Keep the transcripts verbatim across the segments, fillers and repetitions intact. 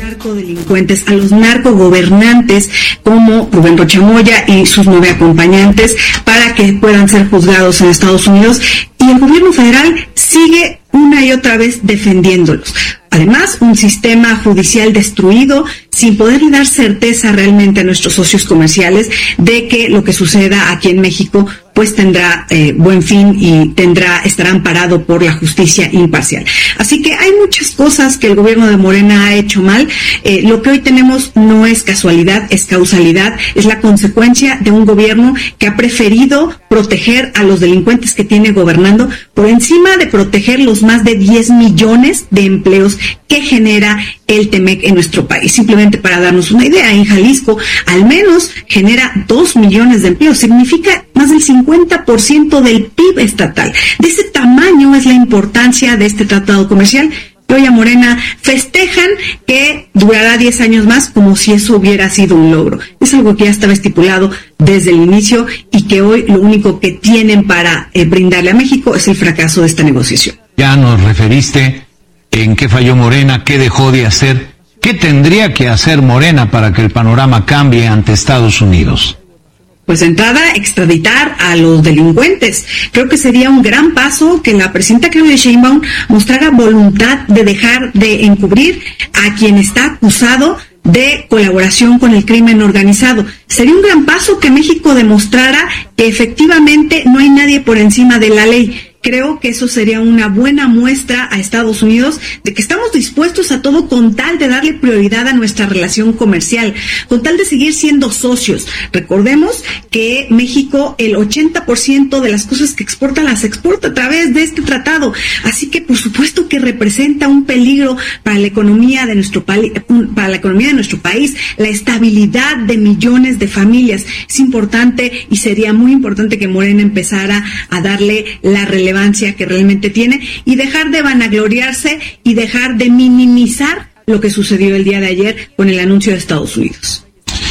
narcodelincuentes, a los narcogobernantes como Rubén Rocha Moya y sus nueve acompañantes para que puedan ser juzgados en Estados Unidos, y el gobierno federal sigue una y otra vez defendiéndolos. Además, un sistema judicial destruido, sin poder dar certeza realmente a nuestros socios comerciales de que lo que suceda aquí en México pues tendrá eh, buen fin y tendrá estará amparado por la justicia imparcial. Así que hay muchas cosas que el gobierno de Morena ha hecho mal. Eh, lo que hoy tenemos no es casualidad, es causalidad, es la consecuencia de un gobierno que ha preferido proteger a los delincuentes que tiene gobernando por encima de proteger los más de diez millones de empleos que genera el Temec en nuestro país. Simplemente para darnos una idea, en Jalisco al menos genera dos millones de empleos, significa más del cincuenta por ciento del P I B estatal. De ese tamaño es la importancia de este tratado comercial. Y hoy a Morena festejan que durará diez años más como si eso hubiera sido un logro. Es algo que ya estaba estipulado desde el inicio y que hoy lo único que tienen para eh, brindarle a México es el fracaso de esta negociación. Ya nos referiste en qué falló Morena, qué dejó de hacer, qué tendría que hacer Morena para que el panorama cambie ante Estados Unidos. Pues de entrada, extraditar a los delincuentes. Creo que sería un gran paso que la presidenta Claudia Sheinbaum mostrara voluntad de dejar de encubrir a quien está acusado de colaboración con el crimen organizado. Sería un gran paso que México demostrara que efectivamente no hay nadie por encima de la ley. Creo que eso sería una buena muestra a Estados Unidos de que estamos dispuestos a todo con tal de darle prioridad a nuestra relación comercial, con tal de seguir siendo socios. Recordemos que México, el ochenta por ciento de las cosas que exporta las exporta a través de este tratado. Así que por supuesto que representa un peligro para la economía de nuestro país, para la economía de nuestro país, la estabilidad de millones de familias. Es importante y sería muy importante que Morena empezara a darle la relevancia que realmente tiene y dejar de vanagloriarse y dejar de minimizar lo que sucedió el día de ayer con el anuncio de Estados Unidos.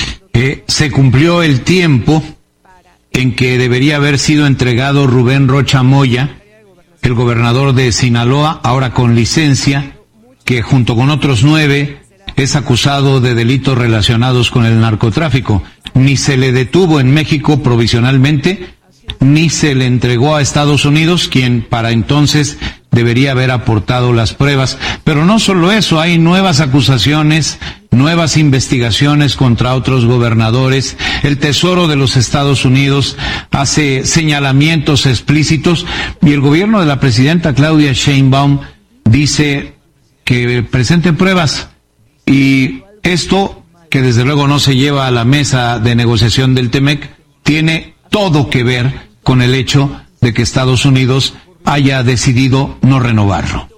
Eh, se cumplió el tiempo en que debería haber sido entregado Rubén Rocha Moya, el gobernador de Sinaloa, ahora con licencia, que junto con otros nueve es acusado de delitos relacionados con el narcotráfico. Ni se le detuvo en México provisionalmente, ni se le entregó a Estados Unidos, quien para entonces debería haber aportado las pruebas. Pero no solo eso, hay nuevas acusaciones, nuevas investigaciones contra otros gobernadores. El Tesoro de los Estados Unidos hace señalamientos explícitos y el gobierno de la presidenta Claudia Sheinbaum dice que presente pruebas. Y esto, que desde luego no se lleva a la mesa de negociación del Temec, tiene todo que ver con el hecho de que Estados Unidos haya decidido no renovarlo.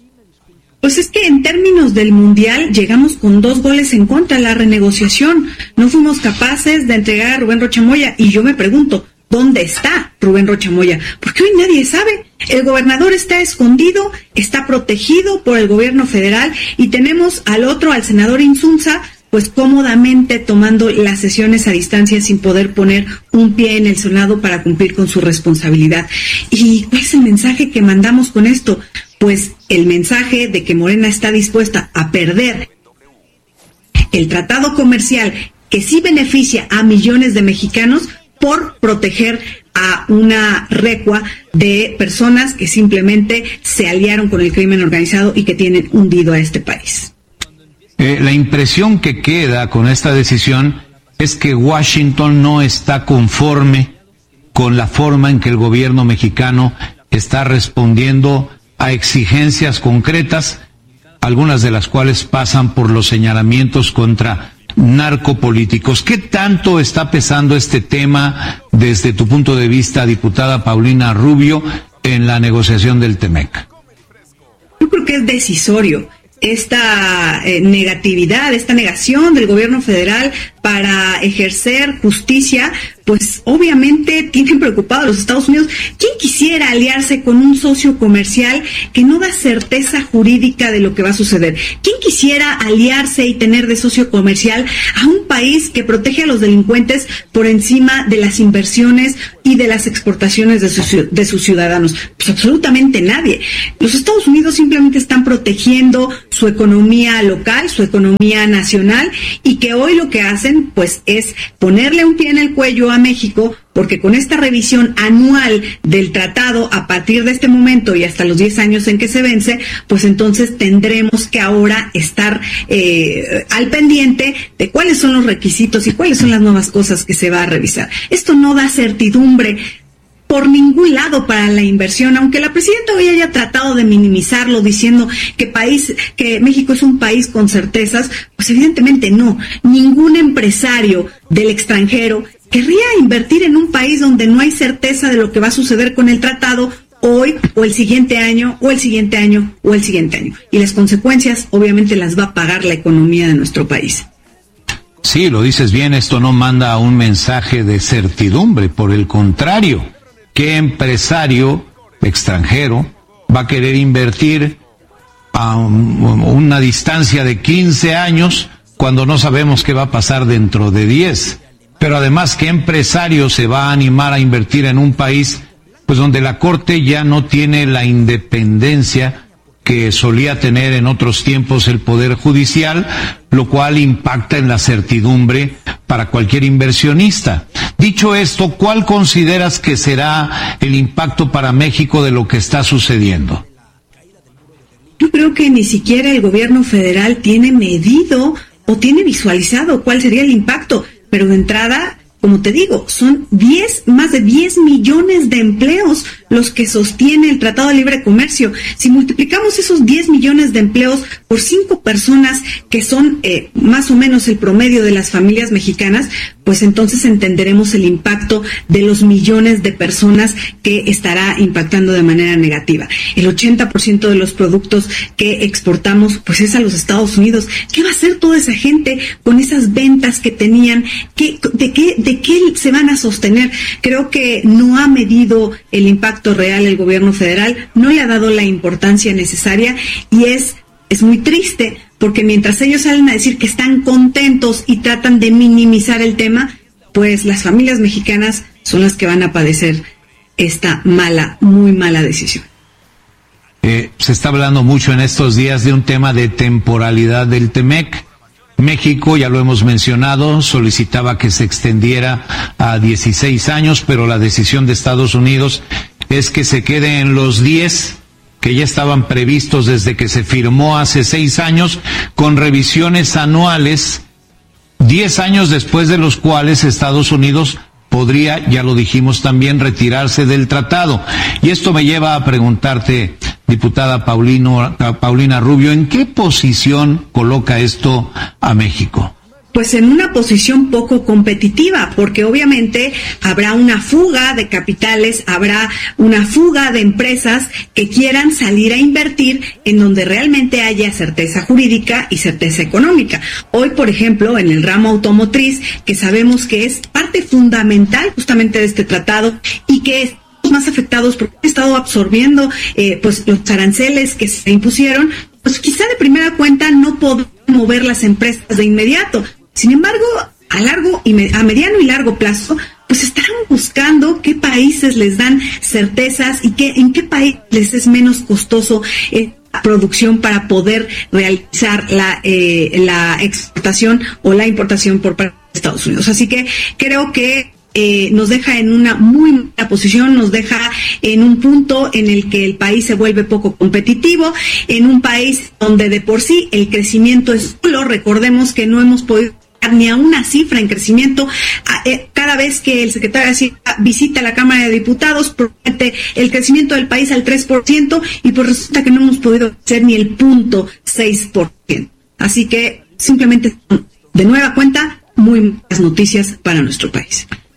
Pues es que en términos del Mundial llegamos con dos goles en contra de la renegociación. No fuimos capaces de entregar a Rubén Rocha Moya y yo me pregunto, ¿dónde está Rubén Rocha Moya? Porque hoy nadie sabe. El gobernador está escondido, está protegido por el gobierno federal y tenemos al otro, al senador Insunza, pues cómodamente tomando las sesiones a distancia sin poder poner un pie en el Senado para cumplir con su responsabilidad. ¿Y cuál es el mensaje que mandamos con esto? Pues el mensaje de que Morena está dispuesta a perder el tratado comercial que sí beneficia a millones de mexicanos por proteger a una recua de personas que simplemente se aliaron con el crimen organizado y que tienen hundido a este país. Eh, la impresión que queda con esta decisión es que Washington no está conforme con la forma en que el gobierno mexicano está respondiendo a exigencias concretas, algunas de las cuales pasan por los señalamientos contra narcopolíticos. ¿Qué tanto está pesando este tema desde tu punto de vista, diputada Paulina Rubio, en la negociación del Temec? Yo creo que es decisorio esta eh, negatividad, esta negación del gobierno federal para ejercer justicia, pues obviamente tienen preocupados a los Estados Unidos. ¿Quién quisiera aliarse con un socio comercial que no da certeza jurídica de lo que va a suceder? ¿Quién quisiera aliarse y tener de socio comercial a un país que protege a los delincuentes por encima de las inversiones y de las exportaciones de sus, de sus ciudadanos? Pues absolutamente nadie. Los Estados Unidos simplemente están protegiendo su economía local, su economía nacional, y que hoy lo que hacen pues es ponerle un pie en el cuello a México, porque con esta revisión anual del tratado a partir de este momento y hasta los diez años en que se vence, pues entonces tendremos que ahora estar eh, al pendiente de cuáles son los requisitos y cuáles son las nuevas cosas que se va a revisar. Esto no da certidumbre por ningún lado para la inversión, aunque la presidenta hoy haya tratado de minimizarlo diciendo que país, que México es un país con certezas, pues evidentemente no. Ningún empresario del extranjero querría invertir en un país donde no hay certeza de lo que va a suceder con el tratado hoy o el siguiente año o el siguiente año o el siguiente año. Y las consecuencias obviamente las va a pagar la economía de nuestro país. Sí, lo dices bien, esto no manda un mensaje de certidumbre, por el contrario. ¿Qué empresario extranjero va a querer invertir a una distancia de quince años cuando no sabemos qué va a pasar dentro de diez? Pero además, ¿qué empresario se va a animar a invertir en un país pues donde la Corte ya no tiene la independencia que solía tener en otros tiempos el Poder Judicial, lo cual impacta en la certidumbre para cualquier inversionista? Dicho esto, ¿cuál consideras que será el impacto para México de lo que está sucediendo? Yo creo que ni siquiera el gobierno federal tiene medido o tiene visualizado cuál sería el impacto, pero de entrada, como te digo, son diez, más de diez millones de empleos los que sostiene el Tratado de Libre Comercio. Si multiplicamos esos diez millones de empleos por cinco personas, que son eh, más o menos el promedio de las familias mexicanas, pues entonces entenderemos el impacto de los millones de personas que estará impactando de manera negativa. El ochenta por ciento de los productos que exportamos, pues es a los Estados Unidos. ¿Qué va a hacer toda esa gente con esas ventas que tenían? ¿Qué, de qué, de qué se van a sostener? Creo que no ha medido el impacto real el gobierno federal, no le ha dado la importancia necesaria, y es, es muy triste, porque mientras ellos salen a decir que están contentos y tratan de minimizar el tema, pues las familias mexicanas son las que van a padecer esta mala, muy mala decisión. Eh, se está hablando mucho en estos días de un tema de temporalidad del Temec. México, ya lo hemos mencionado, solicitaba que se extendiera a dieciséis años, pero la decisión de Estados Unidos es que se quede en los diez que ya estaban previstos desde que se firmó hace seis años, con revisiones anuales, diez años después de los cuales Estados Unidos podría, ya lo dijimos también, retirarse del tratado. Y esto me lleva a preguntarte, diputada Paulino, Paulina Rubio, ¿en qué posición coloca esto a México? Pues en una posición poco competitiva, porque obviamente habrá una fuga de capitales, habrá una fuga de empresas que quieran salir a invertir en donde realmente haya certeza jurídica y certeza económica. Hoy, por ejemplo, en el ramo automotriz, que sabemos que es parte fundamental justamente de este tratado y que es más afectados porque han estado absorbiendo eh, pues los aranceles que se impusieron, pues quizá de primera cuenta no podrán mover las empresas de inmediato. Sin embargo, a largo y me, a mediano y largo plazo, pues estarán buscando qué países les dan certezas y qué, en qué país les es menos costoso eh, la producción para poder realizar la, eh, la exportación o la importación por parte de Estados Unidos. Así que creo que Eh, nos deja en una muy mala posición, nos deja en un punto en el que el país se vuelve poco competitivo, en un país donde de por sí el crecimiento es nulo. Recordemos que no hemos podido ni a una cifra en crecimiento. Cada vez que el secretario de Hacienda visita la Cámara de Diputados, promete el crecimiento del país al tres por ciento y pues resulta que no hemos podido hacer ni el punto seis por ciento. Así que simplemente, de nueva cuenta, muy malas noticias para nuestro país.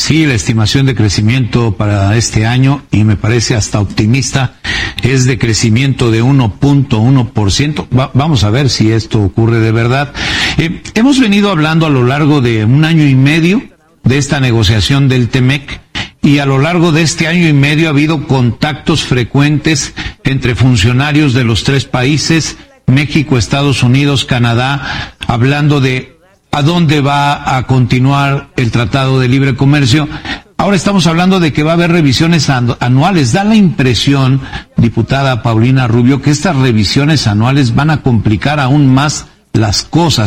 Sí, la estimación de crecimiento para este año, y me parece hasta optimista, es de crecimiento de uno punto uno por ciento. Va, vamos a ver si esto ocurre de verdad. Eh, hemos venido hablando a lo largo de un año y medio de esta negociación del T-MEC, y a lo largo de este año y medio ha habido contactos frecuentes entre funcionarios de los tres países, México, Estados Unidos, Canadá, hablando de a dónde va a continuar el Tratado de Libre Comercio. Ahora estamos hablando de que va a haber revisiones anuales. Da la impresión, diputada Paulina Rubio, que estas revisiones anuales van a complicar aún más las cosas.